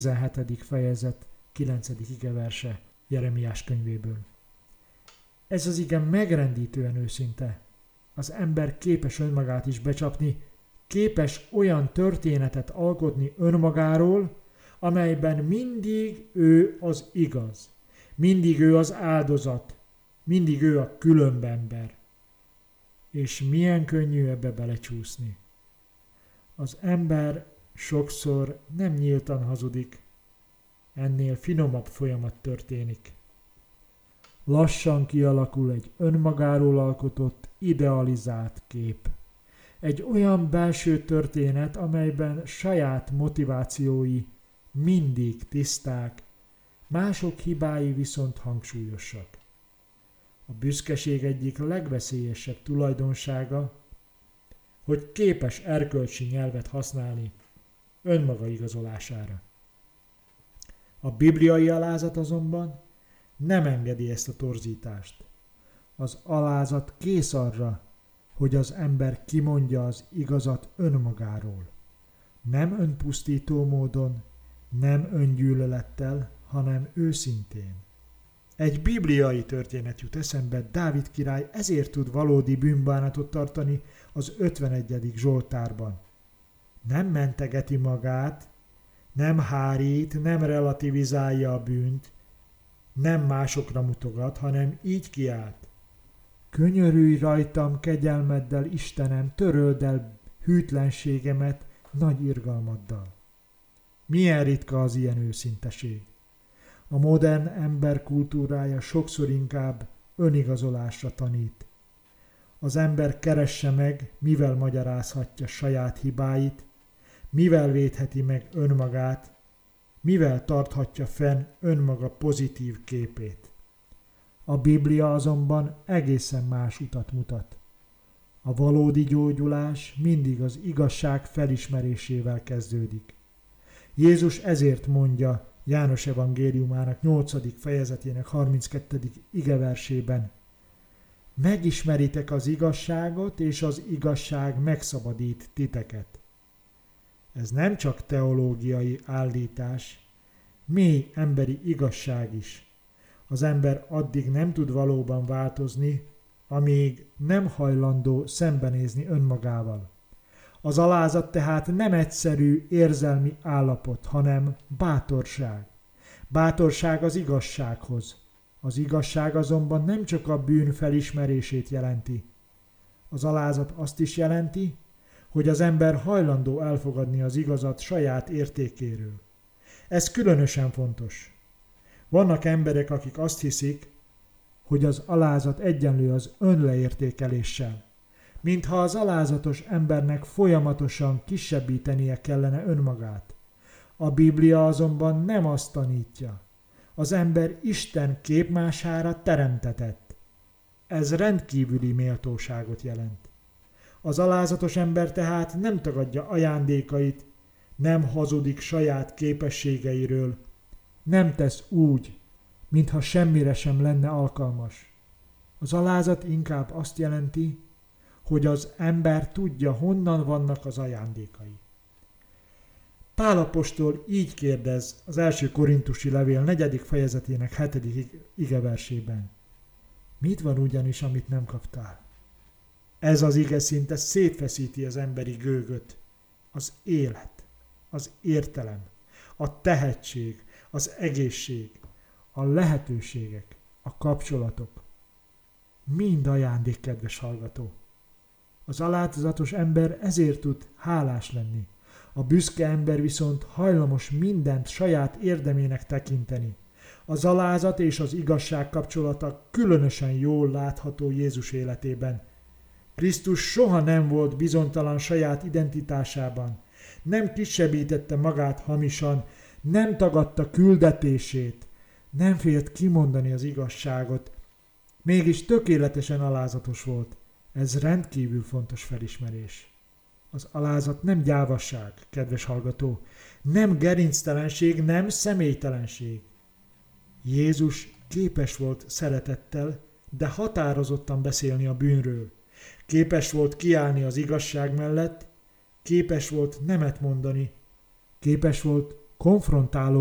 17. fejezet 9. igeverse Jeremiás könyvéből. Ez az ige megrendítően őszinte. Az ember képes önmagát is becsapni, képes olyan történetet alkotni önmagáról, amelyben mindig ő az igaz, mindig ő az áldozat, mindig ő a különbember. És milyen könnyű ebbe belecsúszni. Az ember sokszor nem nyíltan hazudik, ennél finomabb folyamat történik. Lassan kialakul egy önmagáról alkotott, idealizált kép. Egy olyan belső történet, amelyben saját motivációi mindig tiszták, mások hibái viszont hangsúlyosak. A büszkeség egyik legveszélyesebb tulajdonsága, hogy képes erkölcsi nyelvet használni önmaga igazolására. A bibliai alázat azonban nem engedi ezt a torzítást. Az alázat kész arra, hogy az ember kimondja az igazat önmagáról. Nem önpusztító módon, nem öngyűlölettel, hanem őszintén. Egy bibliai történet jut eszembe, Dávid király ezért tud valódi bűnbánatot tartani az 51. Zsoltárban. Nem mentegeti magát, nem hárít, nem relativizálja a bűnt, nem másokra mutogat, hanem így kiált. Könyörülj rajtam kegyelmeddel, Istenem, töröld el hűtlenségemet nagy irgalmaddal. Milyen ritka az ilyen őszinteség. A modern ember kultúrája sokszor inkább önigazolásra tanít. Az ember keresse meg, mivel magyarázhatja saját hibáit, mivel védheti meg önmagát, mivel tarthatja fenn önmaga pozitív képét. A Biblia azonban egészen más utat mutat. A valódi gyógyulás mindig az igazság felismerésével kezdődik. Jézus ezért mondja János evangéliumának 8. fejezetének 32. igeversében: megismeritek az igazságot, és az igazság megszabadít titeket. Ez nem csak teológiai állítás, mély emberi igazság is. Az ember addig nem tud valóban változni, amíg nem hajlandó szembenézni önmagával. Az alázat tehát nem egyszerű érzelmi állapot, hanem bátorság. Bátorság az igazsághoz. Az igazság azonban nem csak a bűn felismerését jelenti. Az alázat azt is jelenti, hogy az ember hajlandó elfogadni az igazat saját értékéről. Ez különösen fontos. Vannak emberek, akik azt hiszik, hogy az alázat egyenlő az önleértékeléssel, mintha az alázatos embernek folyamatosan kisebbítenie kellene önmagát. A Biblia azonban nem azt tanítja. Az ember Isten képmására teremtetett. Ez rendkívüli méltóságot jelent. Az alázatos ember tehát nem tagadja ajándékait, nem hazudik saját képességeiről, nem tesz úgy, mintha semmire sem lenne alkalmas. Az alázat inkább azt jelenti, hogy az ember tudja, honnan vannak az ajándékai. Pál apostol így kérdez az első korintusi levél 4. fejezetének 7. igeversében: mit van ugyanis, amit nem kaptál? Ez az ige szinte szétfeszíti az emberi gőgöt. Az élet, az értelem, a tehetség, az egészség, a lehetőségek, a kapcsolatok. Mind ajándék, kedves hallgató. Az alázatos ember ezért tud hálás lenni. A büszke ember viszont hajlamos mindent saját érdemének tekinteni. Az alázat és az igazság kapcsolata különösen jól látható Jézus életében. Krisztus soha nem volt bizonytalan saját identitásában, nem kisebbítette magát hamisan, nem tagadta küldetését, nem félt kimondani az igazságot, mégis tökéletesen alázatos volt. Ez rendkívül fontos felismerés. Az alázat nem gyávasság, kedves hallgató, nem gerinctelenség, nem személytelenség. Jézus képes volt szeretettel, de határozottan beszélni a bűnről. Képes volt kiállni az igazság mellett, képes volt nemet mondani, képes volt konfrontáló